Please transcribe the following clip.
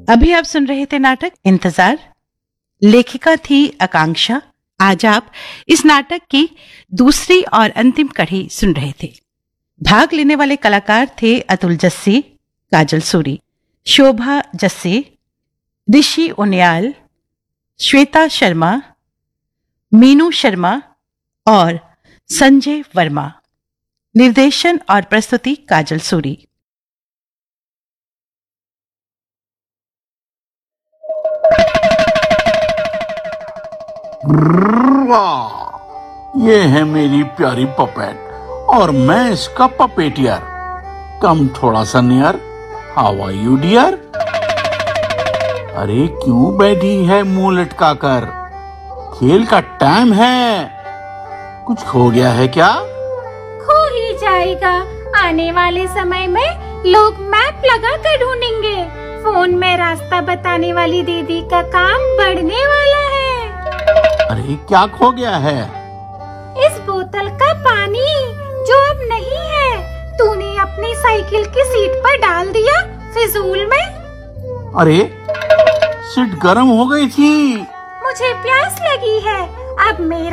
अभी आप सुन रहे थे नाटक इंतजार। लेखिका थी आकांक्षा। आज आप इस नाटक की दूसरी और अंतिम कड़ी सुन रहे थे। भाग लेने वाले कलाकार थे अतुल जस्सी, काजल सूरी, शोभा जस्सी, ऋषि उनियाल, श्वेता शर्मा, मीनू शर्मा और संजय वर्मा। निर्देशन और प्रस्तुति काजल सूरी। ये है मेरी प्यारी पपेट और मैं इसका पपेटियर। कम थोड़ा सा near. How are you dear? अरे क्यों बैठी है मुंह लटका कर? खेल का टाइम है। कुछ खो गया है क्या? खो ही जाएगा। आने वाले समय में लोग मैप लगा कर ढूंढेंगे। फोन में रास्ता बताने वाली दीदी का काम बढ़ने वाला है। अरे क्या खो गया है? इस बोतल का पानी जो अब नहीं है, तूने अपनी साइकिल की सीट पर डाल दिया फिजूल में। अरे सीट गर्म हो गई थी। मुझे प्यास लगी है। अब मेरा